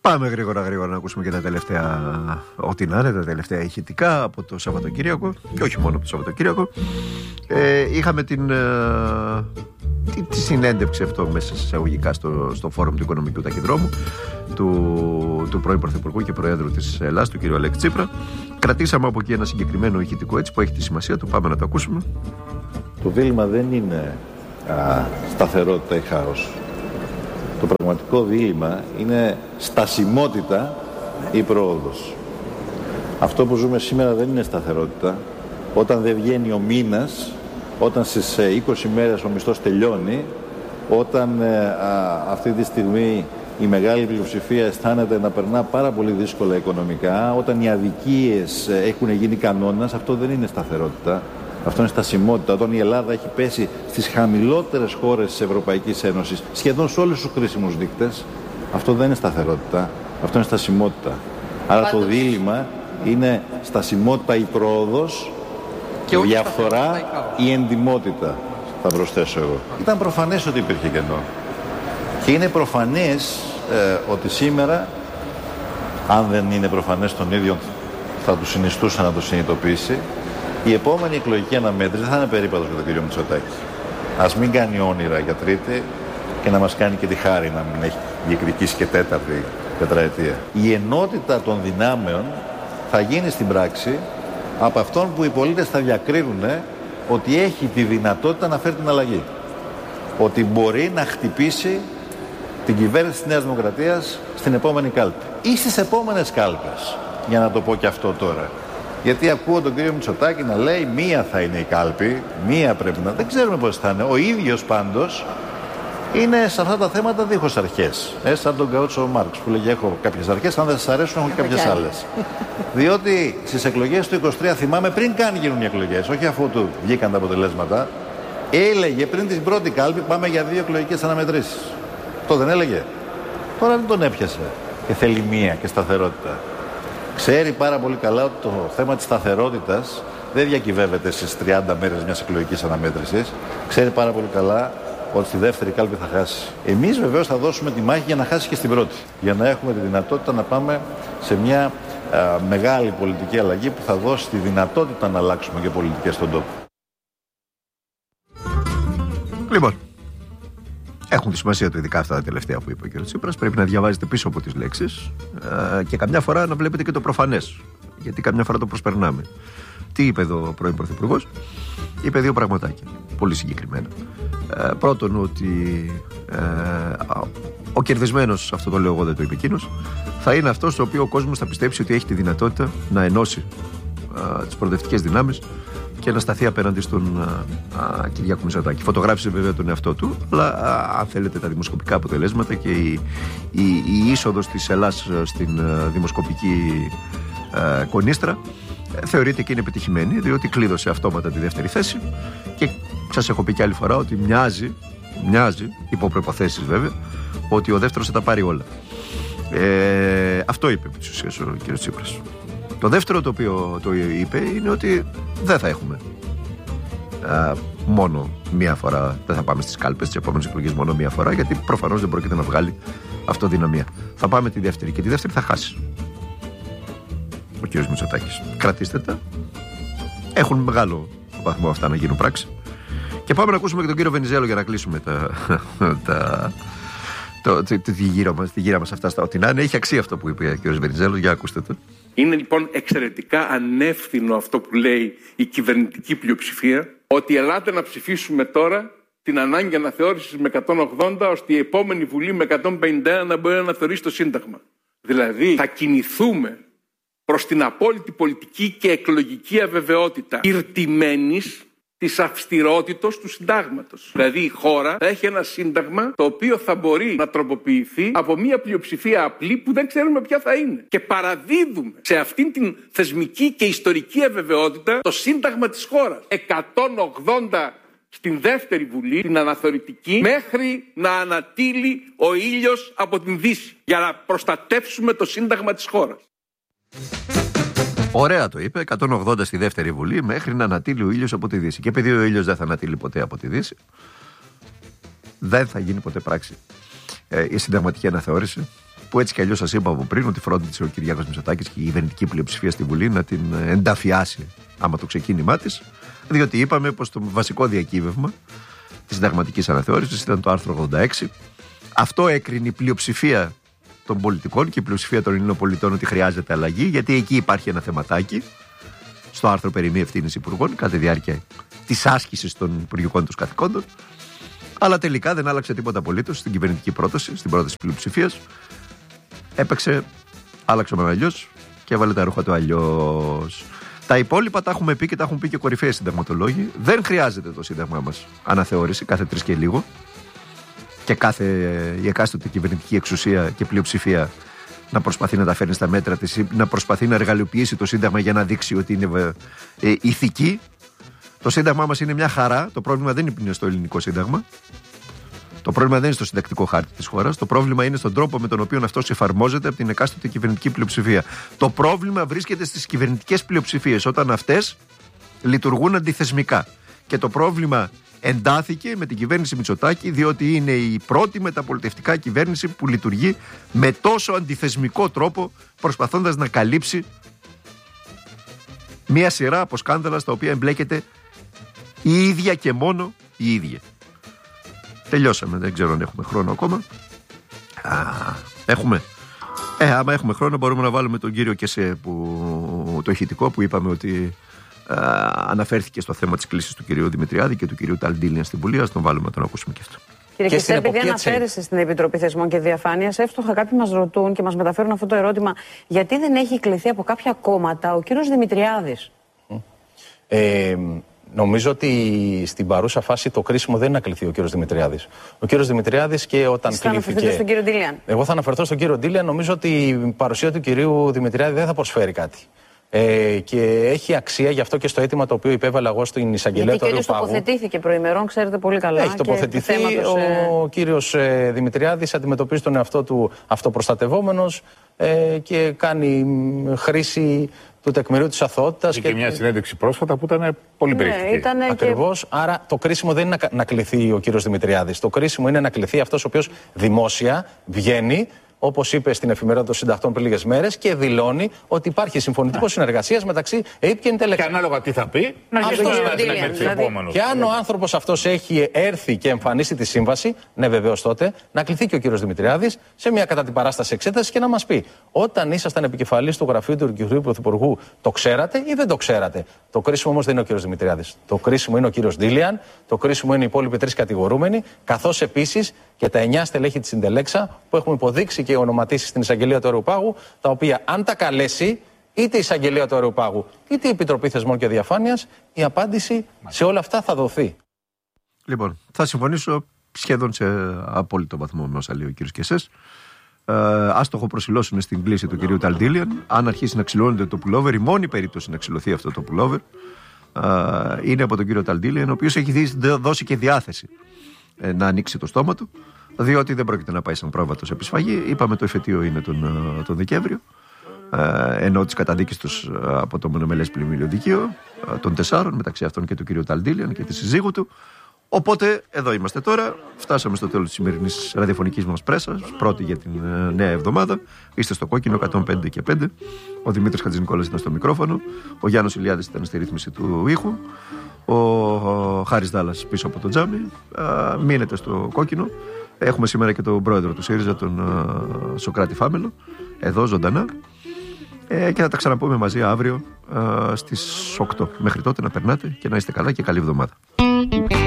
Πάμε γρήγορα να ακούσουμε και τα τελευταία, ό,τι να είναι, τα τελευταία ηχητικά από το Σαββατοκύριακο και όχι μόνο από το Σαββατοκύριακο. Είχαμε τη συνέντευξη αυτό μέσα σε εισαγωγικά στο φόρουμ του Οικονομικού Ταχυδρόμου του πρώην Πρωθυπουργού και Προέδρου της Ελλάδας, του κ. Αλέξη Τσίπρα. Κρατήσαμε από εκεί ένα συγκεκριμένο ηχητικό έτσι που έχει τη σημασία του. Πάμε να το ακούσουμε. Το δίλημμα δεν είναι σταθερότητα ή χάος. Το πραγματικό δίλημμα είναι στασιμότητα ή πρόοδος. Αυτό που ζούμε σήμερα δεν είναι σταθερότητα. Όταν δεν βγαίνει ο μήνας, όταν στις 20 μέρες ο μισθός τελειώνει, όταν αυτή τη στιγμή η μεγάλη πλειοψηφία αισθάνεται να περνά πάρα πολύ δύσκολα οικονομικά, όταν οι αδικίες έχουν γίνει κανόνας, αυτό δεν είναι σταθερότητα. Αυτό είναι στασιμότητα. Όταν η Ελλάδα έχει πέσει στις χαμηλότερες χώρες της Ευρωπαϊκής Ένωσης, σχεδόν σε όλους τους κρίσιμους δείκτες, αυτό δεν είναι σταθερότητα. Αυτό είναι στασιμότητα. Άρα το δίλημμα είναι στασιμότητα ή πρόοδος, και διαφθορά ή εντιμότητα, θα προσθέσω εγώ. Ήταν προφανές ότι υπήρχε κενό. Και είναι προφανές ότι σήμερα, αν δεν είναι προφανές τον ίδιο, θα του συνιστούσα να το συνειδητοποιήσει, η επόμενη εκλογική αναμέτρηση θα είναι περίπατος για τον κύριο Μητσοτάκη. Ας μην κάνει όνειρα για τρίτη και να μας κάνει και τη χάρη να μην έχει διεκδικήσει και τέταρτη τετραετία. Η ενότητα των δυνάμεων θα γίνει στην πράξη από αυτόν που οι πολίτες θα διακρίνουν ότι έχει τη δυνατότητα να φέρει την αλλαγή. Ότι μπορεί να χτυπήσει την κυβέρνηση της Νέας Δημοκρατίας στην επόμενη κάλπη. Ή στις επόμενες κάλπες, για να το πω και αυτό τώρα. Γιατί ακούω τον κύριο Μητσοτάκη να λέει μία θα είναι η κάλπη, μία πρέπει να... Δεν ξέρουμε πώς θα είναι. Ο ίδιος πάντως είναι σε αυτά τα θέματα δίχως αρχές. Σαν τον Γκαούτσο Μάρξ που λέγει έχω κάποιες αρχές, αν δεν σας αρέσουν έχω και κάποιες άλλες. Διότι στις εκλογές του 23 θυμάμαι πριν καν γίνουν οι εκλογές, όχι αφού του βγήκαν τα αποτελέσματα, έλεγε πριν την πρώτη κάλπη πάμε για 2 εκλογικές αναμετρήσεις. Το δεν έλεγε. Τώρα δεν τον έπιασε και θέλει μία και σταθερότητα. Ξέρει πάρα πολύ καλά ότι το θέμα της σταθερότητας δεν διακυβεύεται στις 30 μέρες μιας εκλογικής αναμέτρησης. Ξέρει πάρα πολύ καλά ότι στη δεύτερη κάλπη θα χάσει. Εμείς βεβαίως θα δώσουμε τη μάχη για να χάσει και στην πρώτη. Για να έχουμε τη δυνατότητα να πάμε σε μια μεγάλη πολιτική αλλαγή που θα δώσει τη δυνατότητα να αλλάξουμε και πολιτικές στον τόπο. Λοιπόν, έχουν τη σημασία του ειδικά αυτά τα τελευταία που είπε ο κ. Τσίπρας. Πρέπει να διαβάζετε πίσω από τις λέξεις και καμιά φορά να βλέπετε και το προφανές. Γιατί καμιά φορά το προσπερνάμε. Τι είπε εδώ ο πρώην Πρωθυπουργός? Είπε 2 πραγματάκια, πολύ συγκεκριμένα. Πρώτον, ότι ο κερδισμένος, αυτό το λέω εγώ, δεν το είπε εκείνος, θα είναι αυτός ο οποίο ο κόσμος θα πιστέψει ότι έχει τη δυνατότητα να ενώσει τις προοδευτικές δυνάμεις και να σταθεί απέναντι στον Κυριάκο Μητσοτάκη. Φωτογράφησε βέβαια τον εαυτό του, αλλά αν θέλετε τα δημοσκοπικά αποτελέσματα και η είσοδος της Ελλάδας στην δημοσκοπική κονίστρα θεωρείται και είναι επιτυχημένη, διότι κλείδωσε αυτόματα τη δεύτερη θέση και σας έχω πει και άλλη φορά ότι μοιάζει, υπό προϋποθέσεις βέβαια, ότι ο δεύτερος θα τα πάρει όλα. Αυτό είπε επί της ουσίας ο κ. Τσίπρας. Το δεύτερο το οποίο το είπε είναι ότι δεν θα έχουμε μόνο μία φορά, δεν θα πάμε στις κάλπες τις επόμενες εκλογές μόνο μία φορά, γιατί προφανώς δεν πρόκειται να βγάλει αυτοδυναμία. Θα πάμε τη δεύτερη και τη δεύτερη θα χάσει ο κ. Μητσοτάκης. Κρατήστε τα. Έχουν μεγάλο βαθμό αυτά να γίνουν πράξη. Και πάμε να ακούσουμε και τον κύριο Βενιζέλο για να κλείσουμε τη γύρα μας αυτά στα ό,τι να είναι. Έχει αξία αυτό που είπε ο κ. Βενιζέλο. Για ακούστε το. Είναι λοιπόν εξαιρετικά ανεύθυνο αυτό που λέει η κυβερνητική πλειοψηφία, ότι ελάτε να ψηφίσουμε τώρα την ανάγκη αναθεώρησης με 180, ώστε η επόμενη Βουλή με 151 να μπορεί να αναθεωρήσει το Σύνταγμα. Δηλαδή θα κινηθούμε προς την απόλυτη πολιτική και εκλογική αβεβαιότητα ηρτημένης της αυστηρότητος του συντάγματος. Δηλαδή η χώρα θα έχει ένα σύνταγμα το οποίο θα μπορεί να τροποποιηθεί από μια πλειοψηφία απλή που δεν ξέρουμε ποια θα είναι. Και παραδίδουμε σε αυτήν την θεσμική και ιστορική αβεβαιότητα το σύνταγμα της χώρας. 180 στην δεύτερη Βουλή, την αναθεωρητική, μέχρι να ανατείλει ο ήλιος από την Δύση, για να προστατεύσουμε το σύνταγμα της χώρας. Ωραία το είπε, 180 στη δεύτερη Βουλή μέχρι να ανατείλει ο ήλιος από τη Δύση. Και επειδή ο ήλιος δεν θα ανατείλει ποτέ από τη Δύση, δεν θα γίνει ποτέ πράξη η συνταγματική αναθεώρηση που έτσι κι αλλιώς σας είπα από πριν ότι φρόντισε ο Κυριάκος Μητσοτάκης και η κυβερνητική πλειοψηφία στη Βουλή να την ενταφιάσει άμα το ξεκίνημά της, διότι είπαμε πως το βασικό διακύβευμα της συνταγματικής αναθεώρησης ήταν το άρθρο 86. Αυτό έκρινε η πλειοψηφία των πολιτικών και η πλειοψηφία των Ελλήνων πολιτών ότι χρειάζεται αλλαγή, γιατί εκεί υπάρχει ένα θεματάκι στο άρθρο περί μη ευθύνης υπουργών κατά τη διάρκεια της άσκησης των υπουργικών τους καθηκόντων. Αλλά τελικά δεν άλλαξε τίποτα απολύτως στην κυβερνητική πρόταση, στην πρόταση πλειοψηφίας. Έπαιξε, άλλαξε με αλλιώς και έβαλε τα ρούχα του αλλιώς. Τα υπόλοιπα τα έχουμε πει και τα έχουν πει και κορυφαίοι συνταγματολόγοι. Δεν χρειάζεται το σύνταγμά μας αναθεώρηση κάθε 3 και λίγο. Και η εκάστοτε κυβερνητική εξουσία και πλειοψηφία να προσπαθεί να τα φέρνει στα μέτρα της ή να προσπαθεί να εργαλειοποιήσει το σύνταγμα για να δείξει ότι είναι ηθική. Το σύνταγμά μας είναι μια χαρά. Το πρόβλημα δεν είναι στο ελληνικό σύνταγμα. Το πρόβλημα δεν είναι στο συντακτικό χάρτη της χώρας. Το πρόβλημα είναι στον τρόπο με τον οποίο αυτός εφαρμόζεται από την εκάστοτε κυβερνητική πλειοψηφία. Το πρόβλημα βρίσκεται στις κυβερνητικές πλειοψηφίες, όταν αυτές λειτουργούν αντιθεσμικά. Και το πρόβλημα εντάθηκε με την κυβέρνηση Μητσοτάκη, διότι είναι η πρώτη μεταπολιτευτικά κυβέρνηση που λειτουργεί με τόσο αντιθεσμικό τρόπο, προσπαθώντας να καλύψει μία σειρά από σκάνδαλα στα οποία εμπλέκεται η ίδια και μόνο η ίδια. Τελειώσαμε, δεν ξέρω αν έχουμε χρόνο ακόμα. Έχουμε. Άμα έχουμε χρόνο μπορούμε να βάλουμε τον κύριο Κεσέ, το ηχητικό που είπαμε ότι αναφέρθηκε στο θέμα της κλήσης του κυρίου Δημητριάδη και του κυρίου Ταλντίλιαν στην Βουλή. Ας τον βάλουμε να τον ακούσουμε και αυτό. Κύριε Κεσέ, επειδή αναφέρεστε στην Επιτροπή Θεσμών και Διαφάνειας, εύστοχα κάποιοι μας ρωτούν και μας μεταφέρουν αυτό το ερώτημα, γιατί δεν έχει κληθεί από κάποια κόμματα ο κύριος Δημητριάδης. Νομίζω ότι στην παρούσα φάση το κρίσιμο δεν είναι να κληθεί ο κύριος Δημητριάδης. Ο κύριος Δημητριάδης και όταν κλήθηκε. Θα αναφερθείτε στον κύριο Ντίλιαν. Εγώ θα αναφερθώ στον κύριο Ντίλιαν. Νομίζω ότι η παρουσία του κυρίου Δημητριάδη δεν θα προσφέρει κάτι. Και έχει αξία γι' αυτό και στο αίτημα το οποίο υπέβαλα εγώ στην εισαγγελέα του Αριού Πάγου. Τοποθετήθηκε προημερών, ξέρετε πολύ καλά. Έχει τοποθετηθεί. Ο κύριος Δημητριάδης αντιμετωπίζει τον εαυτό του αυτοπροστατευόμενος και κάνει χρήση του τεκμηρίου της αθωότητας. Και μια συνέντευξη πρόσφατα που ήταν πολύ περιεκτική. Ακριβώς. Άρα το κρίσιμο δεν είναι να κληθεί ο κύριος Δημητριάδης. Το κρίσιμο είναι να κληθεί αυτός ο οποίος δημόσια βγαίνει, όπως είπε στην εφημερίδα των συντακτών πριν λίγες μέρες, και δηλώνει ότι υπάρχει συμφωνητικό συνεργασίας μεταξύ ΕΕΠ και Εντελεξ. Και ανάλογα τι θα πει, να γίνει ένα επόμενο. Και αν ο άνθρωπος αυτός έχει έρθει και εμφανίσει τη σύμβαση, ναι, βεβαίως τότε να κληθεί και ο κύριος Δημητριάδης σε μια κατά την παράσταση εξέταση και να μας πει, όταν ήσασταν επικεφαλής του γραφείου του κυρίου Πρωθυπουργού, το ξέρατε ή δεν το ξέρατε. Το κρίσιμο όμως δεν είναι ο κύριος Δημητριάδης. Το κρίσιμο είναι ο κύριος Ντίλιαν, το κρίσιμο είναι οι υπόλοιποι 3 κατηγορούμενοι, καθώς επίσης και τα 9 στελέχη της Συντελέξα που έχουμε υποδείξει και ονοματίσει στην εισαγγελία του Αριού Πάγου, τα οποία αν τα καλέσει είτε η εισαγγελία του Αριού Πάγου είτε η Επιτροπή Θεσμών και Διαφάνειας, η απάντηση σε όλα αυτά θα δοθεί. Λοιπόν, θα συμφωνήσω σχεδόν σε απόλυτο βαθμό με όσα λέει ο κ. Κεσές. Άστοχο προσιλώσουν στην κλήση του κυρίου Ταλντίλιαν. Αν αρχίσει να ξυλώνεται το πουλόβερ, η μόνη περίπτωση να ξυλωθεί αυτό το πουλόβερ είναι από τον κύριο Ταλντίλιαν, ο οποίος έχει δώσει και διάθεση να ανοίξει το στόμα του, διότι δεν πρόκειται να πάει σαν πρόβατος επισφαγή. Είπαμε το εφετείο είναι τον Δεκέμβριο, ενώ της καταδίκης τους από το μονομελές πλημμύριο δικείο των 4, μεταξύ αυτών και του κυρίου Ταλντίλιαν και της συζύγου του. Οπότε εδώ είμαστε τώρα. Φτάσαμε στο τέλος της σημερινής ραδιοφωνικής μας πρέσας, πρώτη για την νέα εβδομάδα. Είστε στο κόκκινο 105 και 5. Ο Δημήτρης Χατζηνικόλας ήταν στο μικρόφωνο. Ο Γιάννος Ηλιάδης ήταν στη ρύθμιση του ήχου. Ο Χάρης Δάλλας πίσω από το τζάμι. Μείνετε στο κόκκινο. Έχουμε σήμερα και τον πρόεδρο του ΣΥΡΙΖΑ, τον Σωκράτη Φάμελο, εδώ ζωντανά. Και θα τα ξαναπούμε μαζί αύριο στις 8. Μέχρι τότε να περνάτε και να είστε καλά και καλή εβδομάδα.